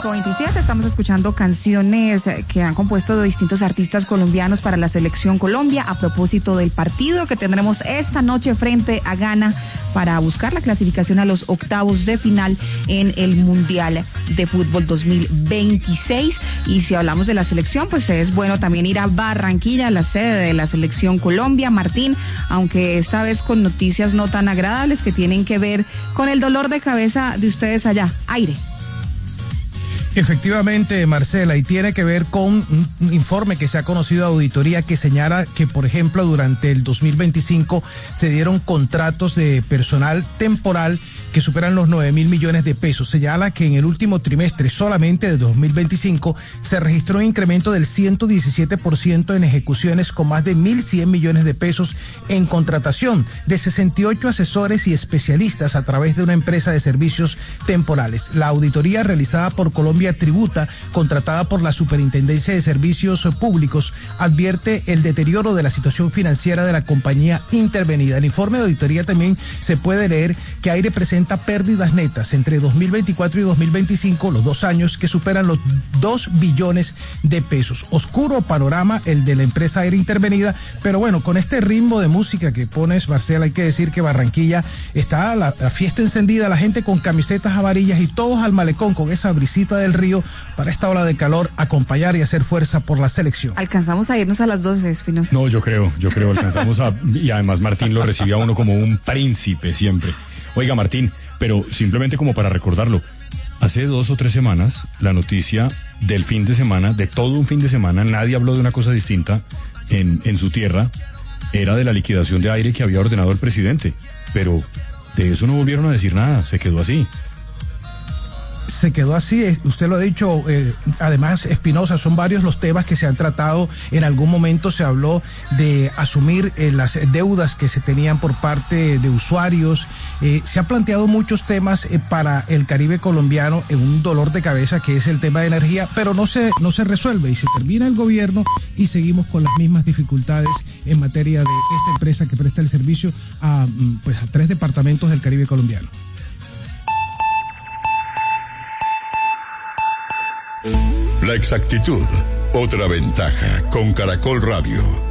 5:27, estamos escuchando canciones que han compuesto distintos artistas colombianos para la Selección Colombia a propósito del partido que tendremos esta noche frente a Ghana para buscar la clasificación a los octavos de final en el Mundial de Fútbol 2026. Y si hablamos de la selección, pues es bueno también ir a Barranquilla, la sede de la Selección Colombia, Martín, aunque esta vez con noticias no tan agradables que tienen que ver con el dolor de cabeza de ustedes allá. Aire. Efectivamente, Marcela, y tiene que ver con un informe que se ha conocido de auditoría que señala que, por ejemplo, durante el 2025 se dieron contratos de personal temporal que superan los 9.000 millones de pesos. Señala que en el último trimestre solamente de 2025 se registró un incremento del 117% en ejecuciones con más de 1.100 millones de pesos en contratación de 68 asesores y especialistas a través de una empresa de servicios temporales. La auditoría realizada por Colombia Tributa, contratada por la Superintendencia de Servicios Públicos, advierte el deterioro de la situación financiera de la compañía intervenida. En el informe de auditoría también se puede leer que Aire presenta pérdidas netas entre 2024 y 2025, los 2 años que superan los 2 billones de pesos. Oscuro panorama el de la empresa Aire intervenida, pero bueno, con este ritmo de música que pones, Marcela, hay que decir que Barranquilla está la fiesta encendida, la gente con camisetas amarillas y todos al malecón con esa brisita del río para esta ola de calor, acompañar y hacer fuerza por la selección. Alcanzamos a irnos a las 12, Espinosa. No, yo creo, alcanzamos y además Martín lo recibía a uno como un príncipe siempre. Oiga, Martín, pero simplemente como para recordarlo, hace 2 o 3 semanas, la noticia del fin de semana, de todo un fin de semana, nadie habló de una cosa distinta en su tierra, era de la liquidación de Aire que había ordenado el presidente, pero de eso no volvieron a decir nada, se quedó así. Se quedó así, usted lo ha dicho, además, Espinosa, son varios los temas que se han tratado. En algún momento se habló de asumir las deudas que se tenían por parte de usuarios. Se han planteado muchos temas para el Caribe colombiano en un dolor de cabeza que es el tema de energía, pero no se resuelve y se termina el gobierno y seguimos con las mismas dificultades en materia de esta empresa que presta el servicio a 3 departamentos del Caribe colombiano. La exactitud, otra ventaja con Caracol Radio.